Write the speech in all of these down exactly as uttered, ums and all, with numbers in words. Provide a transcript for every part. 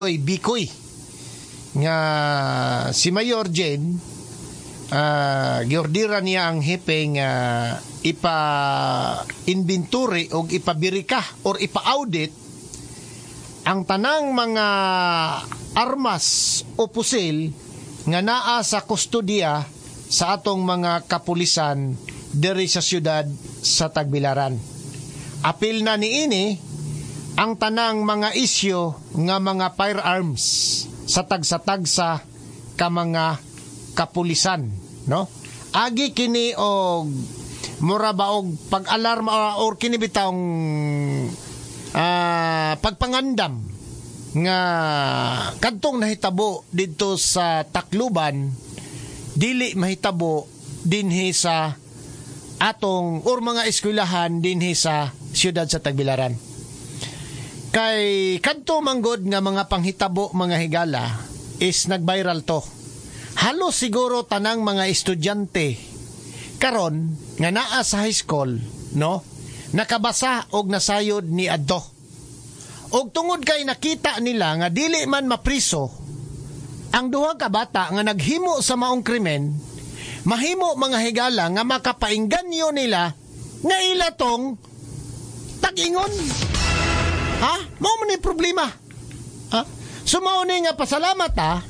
Bikoy nga si Mayor Jen uh, giordira niya ang hepe nga ipa-inventory o ipabirika or ipa-audit ang tanang mga armas o pusil nga naa sa kustodiya sa atong mga kapulisan diri sa syudad sa Tagbilaran. Apil na niini ang tanang mga isyo nga mga firearms sa tagsa-tagsa ka mga kapulisan, no? Agi kini og mura ba og pag-alarma or kini bitawng uh, pagpangandam nga kadtong nahitabo didto sa Tacloban dili mahitabo dinhi sa atong or mga eskwelahan dinhi sa siyudad sa Tagbilaran. Kay kadto manggod nga mga panghitabo mga higala is nag-viral to. Halos siguro tanang mga estudyante karon nga naa sa high school, no? Nakabasa og nasayod ni adto. Og tungod kay nakita nila nga dili man mapriso ang duha ka bata nga naghimo sa maong krimen, mahimo mga higala nga makapaingganyo nila nga ila tong tag-ingon. Ha? Mao man ni problema. Ha? So mao ni nga pasalamat ha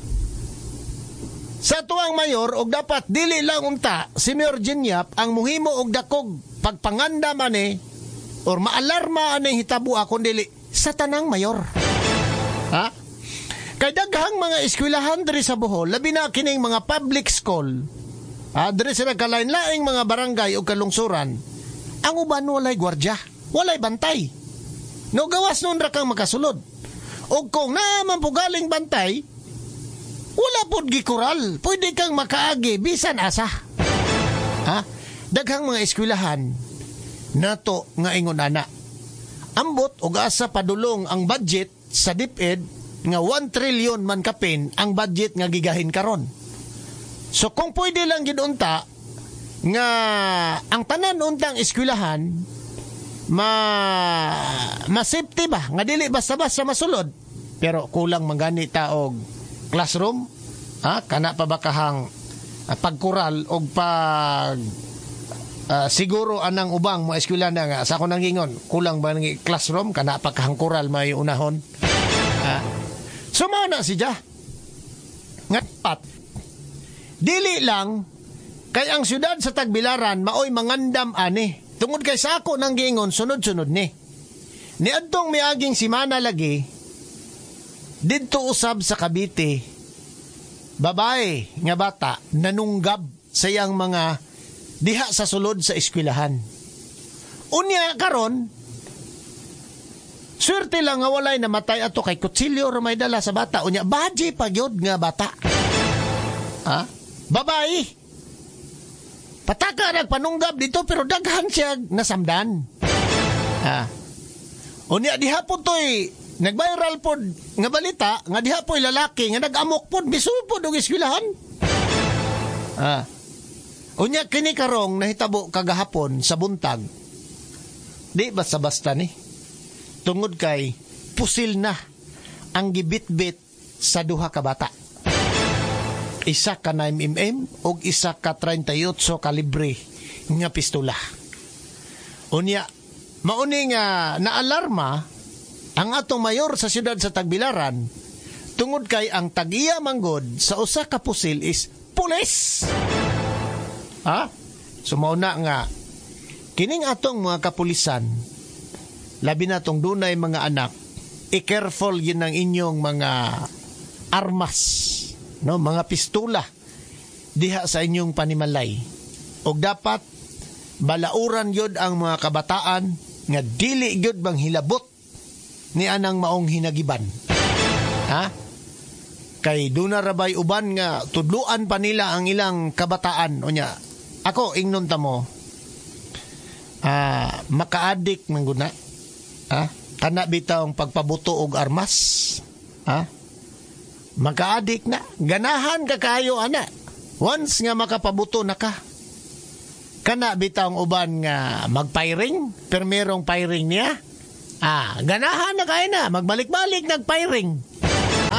sa tuang mayor og dapat dili lang unta si Mayor Jenyap ang muhimo og dakog pagpanganda man ni or maalarma ani hitabo akon dili sa tanang mayor. Ha? Kay daghang mga eskwelahan diri sa Bohol, labi na kining mga public school, ha, diri sa kalain-laing mga barangay o kalungsuran, ang uban walay gwardya, walay bantay. No gawas nun ra kang makasulod. O kung naman po galing bantay, wala po gikural. Pwede kang makaagi, bisan asa. Ha? Daghang mga eskwelahan, nato nga ingon ana. Ambot o asa padulong ang budget sa DepEd nga one trillion man kapin ang budget nga gigahin karon. So kung pwede lang gidunta nga ang tanan untang eskwelahan ma ma-safety ba nga dili basta-basta masulod pero kulang mangani ta og classroom, ha, kana pa ba kahang uh, pagkural og pag uh, siguro anang ubang mo eskwela na nga sa ako nangingon kulang ba ng classroom kana pa kahang kural may unahon, ha? So mao na siya ngatpat dili lang kay ang syudad sa Tagbilaran maoy mangandam ani. Tungod kay sa ako nang giingon, sunod-sunod ni. Ni adtong miaging simana lagi, didto usab sa Cavite, babae nga bata nanunggab sa iyang mga diha sa sulod sa eskwelahan. Unya karon, swerte lang nga walay namatay ato kay kutsilyo ra may dala sa bata. Unya, baji pagyod nga bata. Ha? Babae. Pataka nagpanunggab dito pero daghan siya nasamdan. Ha. Unya diha po to'y nag-viral po nga balita nga diha po'y lalaki nga nag-amok po bisul po og eskwelahan. Ha. Unya kini karong nahitabo kagahapon sa buntag. Di basta-basta ni. Tungod kay pusil na ang gibit-bit sa duha ka bata. Isa ka nine millimeter o isa ka thirty-eight kalibre nga pistola. Unya, mauni nga naalarma ang atong mayor sa siyudad sa Tagbilaran tungod kay ang tagiya manggod sa usa ka pusil is pulis. Ha? Sumauna nga kining atong mga kapulisan labi na tong dunay mga anak, i-careful yun ang inyong mga armas, no, mga pistola diha sa inyong panimalay. Og dapat balauran yod ang mga kabataan nga dili yod bang hilabot ni anang maong hinagiban. Ha? Kay duna rabay uban nga tudluan pa nila ang ilang kabataan. Unya, ako ingnon ta mo, ah, makaadik man guna. Ha? Kana bitawng pagpabuto og armas. Ha? Makaadik na. Ganahan ka kayo, ana. Once nga makapabuto na ka. Kana bitawng uban nga mag-firing, pero merong firing niya. Ah, ganahan na kayo na. Magbalik-balik nag-firing.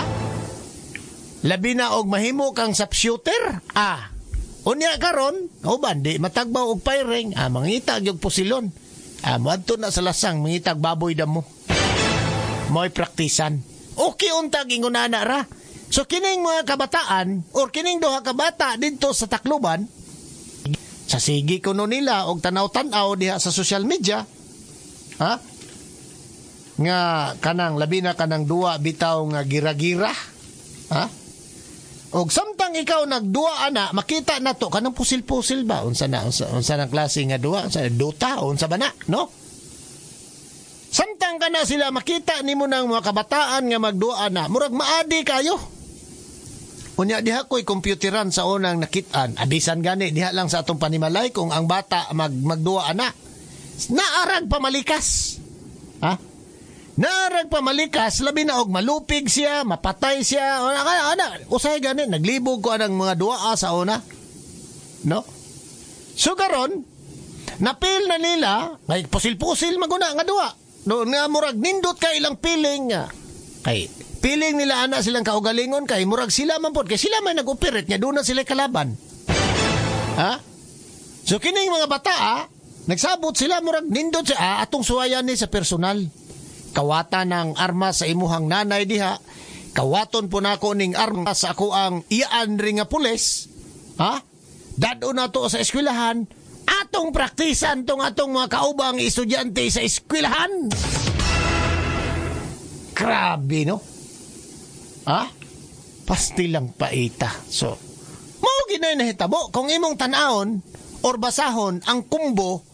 Labi na og mahimo kang sap shooter. Ah, unya karon, uban di matagbaw og firing. Ah, mangita gyud pusilon. Ah, moadto na sa lasang mangitag baboy damo. Mo'y praktisan. Okay untag ingunana ra. So kining mga kabataan or kining duha ka bata dito sa Tacloban, sa sigi kuno nila og tanaw-tanaw diha sa social media, ha? Nga kanang labi na kanang duwa bitaw nga gira-gira, ha? Og samtang ikaw nagduwa ana, makita nato kanang pusil-pusil ba unsa na unsa, unsa na klase nga duwa, unsa duta unsa ba na, no? Samtang kana sila makita nimo ng mga kabataan nga magduwa na, murag maadi kayo. Unya diha ko'y computeran sa unang nakitaan. Abisan gani diha lang sa atong panimalay kung ang bata mag magduwa ana. Naarag pamalikas. Ha? Naarag pamalikas labi na og malupig siya, mapatay siya. Ana ana usay gani naglibog ko anang mga duwa sa una. No? So karon napil na nila, ngay pusil-pusil maguna nga duwa. No, nga murag nindot kay ilang piling nga. Kay piling nila ana silang kaugalingon kay murag sila man pod kay sila may nag-operate nya doon na sila kalaban. Ha? So kining mga bata ah, nagsabot sila murag nindot sa ah, atong suwayan ni sa personal. Kawata ng armas sa imuhang nanay diha. Kawaton po nako ning armas sa ako ang iyaan ring nga pulis. Ha? Dado na to sa eskwelahan. Atong praktisan tong atong mga kaubang estudyante sa eskwelahan. Grabe, no? Ha? Pastilang paita. So, mao ginay nahitabo kung imong tan-aon or basahon ang kumbo